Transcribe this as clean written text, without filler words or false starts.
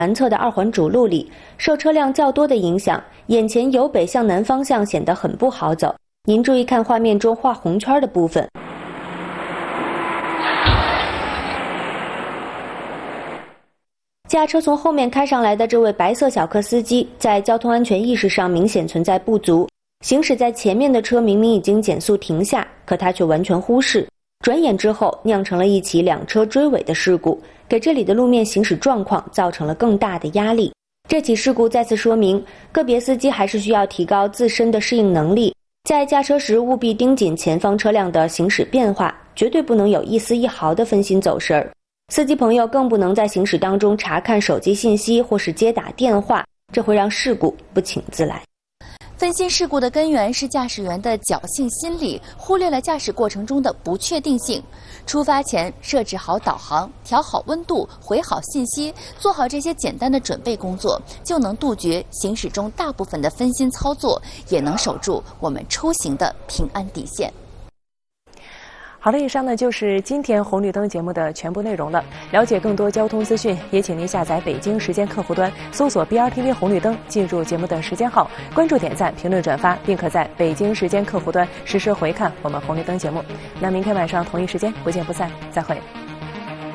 南侧的2环主路里，受车辆较多的影响，眼前由北向南方向显得很不好走。您注意看画面中画红圈的部分。驾车从后面开上来的这位白色小客司机，在交通安全意识上明显存在不足。行驶在前面的车明明已经减速停下，可他却完全忽视，转眼之后酿成了一起2车追尾的事故，给这里的路面行驶状况造成了更大的压力。这起事故再次说明，个别司机还是需要提高自身的适应能力，在驾车时务必盯紧前方车辆的行驶变化，绝对不能有一丝一毫的分心走神儿。司机朋友更不能在行驶当中查看手机信息或是接打电话，这会让事故不请自来。 分心事故的根源是驾驶员的侥幸心理，忽略了驾驶过程中的不确定性。出发前设置好导航，调好温度，回好信息，做好这些简单的准备工作，就能杜绝行驶中大部分的分心操作，也能守住我们出行的平安底线。 好了，以上呢就是今天红绿灯节目的全部内容了。了解更多交通资讯，也请您下载北京时间客户端，搜索 BRTV 红绿灯，进入节目的时间号，关注、点赞、评论、转发，并可在北京时间客户端实时回看我们红绿灯节目。那明天晚上同一时间不见不散，再会。